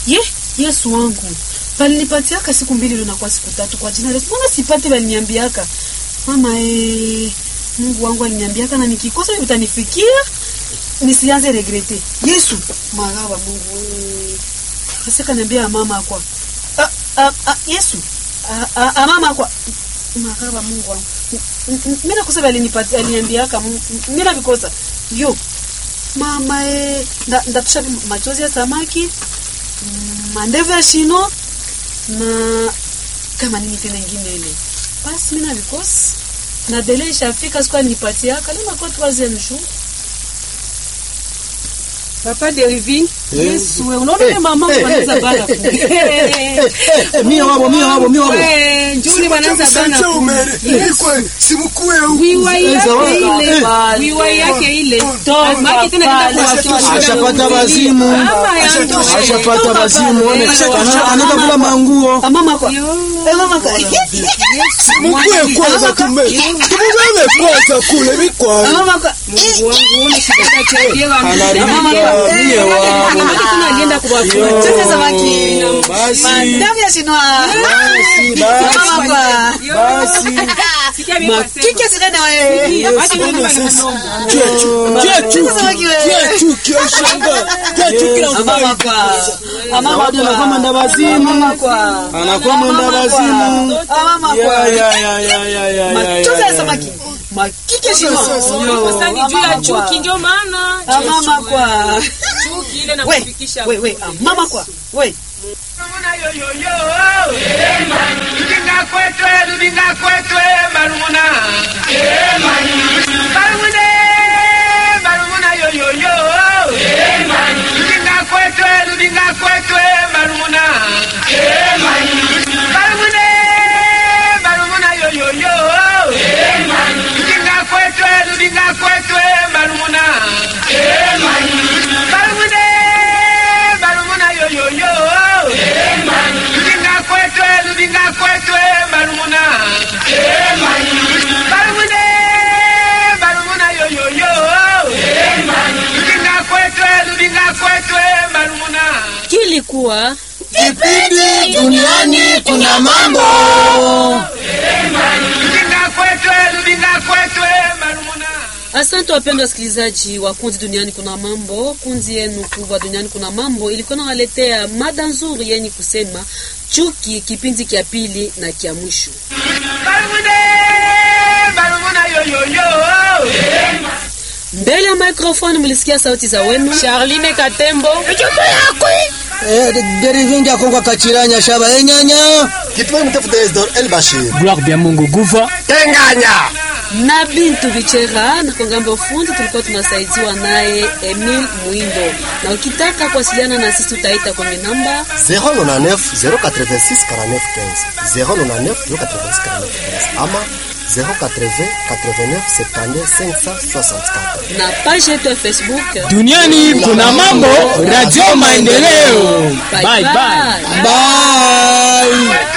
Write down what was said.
Yesu wangu. Balinipatia siku 2 leo na kwa siku 3 kwa jina la Yesu. Mbona sipati baliniambiaka? Mama Mungu wangu aliniambiaka na nikikosa utanifikia nisianze regrete. Yesu, maraba Mungu. Sasa kaniambia mama kwa. Yesu. Mama kwa. Maraba Mungu wangu. Mimi nakosa balinipatia aliniambiaka. Mimi nabikosa. Yo. Mama ndatusha machozi ya samaki. Mandevu ya shino na kama nini tena nyingine ile. Basi mimi nabikosa. Na dele ishafika sikuwa nipatia kama kwa 3e jour. Papa Derivin, Yesu, unaona mama wanaanza bana. Mimi wabo. Njuri wanaanza bana. Simkue huko. Wiwa yake ile. Maki tena nenda kwa ashapata bazimu. Ashapata bazimu. Anaenda kula manguo. Mama kwa. Mama kwa. Simkue kwanza tumeme kwanza kule mikwa. Mama kwa. Mungu wangu unashika chakula. Mama kwa. Tuna alienda kuwafuata. Sasa samaki. Mandamu ya shino. Basi. Kike sikana wewe. Mama anakuwa mwenda wazimu. Anakuwa mwenda wazimu. Machozi samaki. Makike shino. Sasa ni juu ya chuki ndio maana. Mama kwa. Chuki ile na kufikisha. We. Mama kwa. We. Rubinga kwetwe barumuna. Barumuna yo. Rubinga kwetwe barumuna. Barumuna yo. Rubinga kwetwe barumuna. Barumuna yo. Rubinga kwetwe barumuna. Barumuna yo. Rubinga kwetwe barumuna. Kilikuwa kipindi duniani kuna mambo. Rubinga kwetwe barumuna. Asante wapendwa wasikilizaji wa kundi duniani kuna mambo. Kundi yenu kubwa duniani kuna mambo ilikuwa inawaletea mada nzuri yenye kusema chuki, kipindi kia pili na kia mwisho. Barumuna yo. Mbele ya microphone mlisikia sauti za wenu Charline Katembo, Derivin ya Kongo Kachiranya Shaba Enyanya. Kitwe mtafuta Esdor El Bashir. Gloire bien Mungu Guva. Tenganya. na Bintu Bichera, na kwa ngambo fundi tulikuwa tunasaidiwa naye Emile Muindo. Na ukitaka kuwasiliana na sisi utaita kwenye namba 099 086 49 15 099 086 49 15 ama 080 89 72 564 na page yetu ya Facebook Duniani kuna mambo, Radio Maendeleo. Bye bye. Bye.